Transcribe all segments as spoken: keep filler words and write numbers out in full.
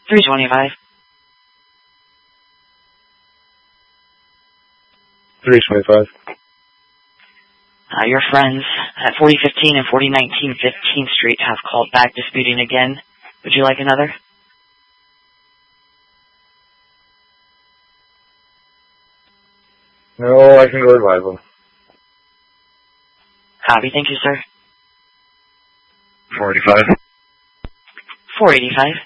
three twenty-five. three twenty-five. Uh, your friends at forty fifteen and forty nineteen fifteenth Street have called back disputing again. Would you like another? No, I can go revive them. Copy, thank you, sir. four eighty-five. four eighty-five.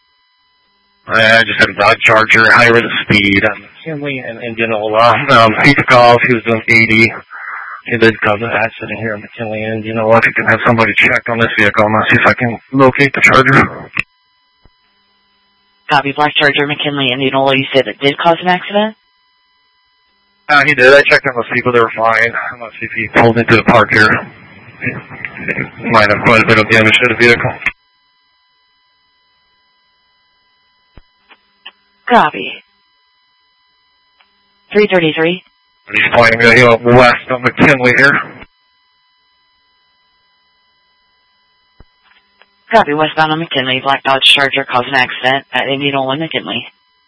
I just had a Dodge Charger, high rate of speed. Um, McKinley and Indianola. Um, he took off. He was doing eighty. He did cause an accident here in McKinley and Indianola. If you can have somebody check on this vehicle, I'm going to see if I can locate the Charger. Copy, Black Charger, McKinley, Indianola. You said it did cause an accident? Uh, he did. I checked on those people. They were fine. I'm going to see if he pulled into the park here. He might have quite a bit of damage to the vehicle. Copy. three thirty-three. He's pointing to the hill west of McKinley here. Copy, westbound on McKinley. Black Dodge Charger caused an accident at Indianola, McKinley.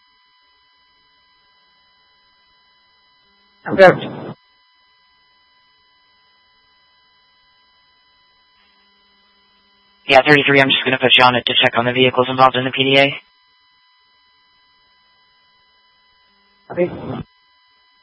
Okay. Yeah, thirty-three, I'm just going to put you on it to check on the vehicles involved in the P D A. Okay.